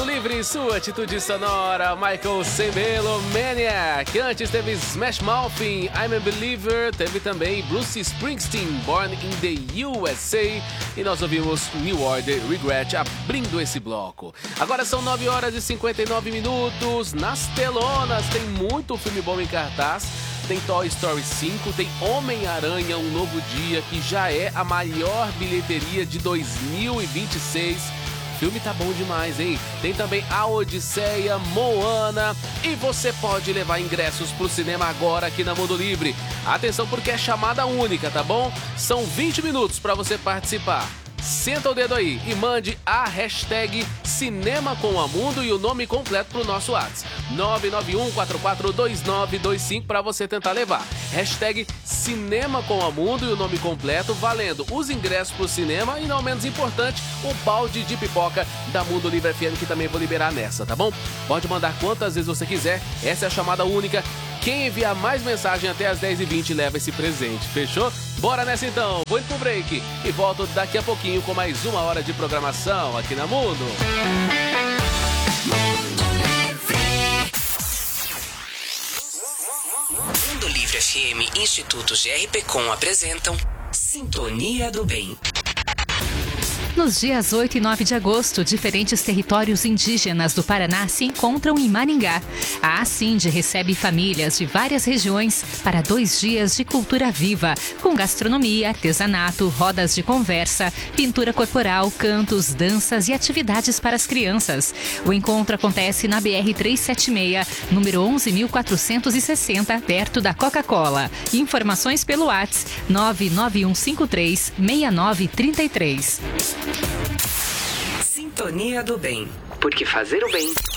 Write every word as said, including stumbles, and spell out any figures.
Mundo Livre, sua atitude sonora, Michael Sembello, Maniac. Antes teve Smash Mouth em I'm a Believer, teve também Bruce Springsteen, Born in the U S A. E nós ouvimos New Order, Regret, abrindo esse bloco. Agora são nove horas e cinquenta e nove minutos. Nas telonas tem muito filme bom em cartaz. Tem Toy Story cinco, tem Homem-Aranha, Um Novo Dia, que já é a maior bilheteria de dois mil e vinte e seis. O filme tá bom demais, hein? Tem também A Odisseia, Moana. E você pode levar ingressos pro cinema agora aqui na Mundo Livre. Atenção porque é chamada única, tá bom? São vinte minutos para você participar. Senta o dedo aí e mande a hashtag Cinema com Amundo e o nome completo pro nosso WhatsApp. nove nove um quatro quatro dois nove dois cinco para você tentar levar. Hashtag Cinema com Amundo e o nome completo, valendo os ingressos pro cinema e, não menos importante, o balde de pipoca da Mundo Livre F M, que também vou liberar nessa, tá bom? Pode mandar quantas vezes você quiser, essa é a chamada única. Quem enviar mais mensagem até as dez e vinte leva esse presente, fechou? Bora nessa então, vou indo pro break e volto daqui a pouquinho com mais uma hora de programação aqui na Mundo. Mundo Livre F M e Instituto G R P Com apresentam Sintonia do Bem. Nos dias oito e nove de agosto, diferentes territórios indígenas do Paraná se encontram em Maringá. A Ascinde recebe famílias de várias regiões para dois dias de cultura viva, com gastronomia, artesanato, rodas de conversa, pintura corporal, cantos, danças e atividades para as crianças. O encontro acontece na B R trezentos e setenta e seis, número onze mil quatrocentos e sessenta, perto da Coca-Cola. Informações pelo WhatsApp nove nove um cinco três seis nove três três. Sintonia do Bem, porque fazer o bem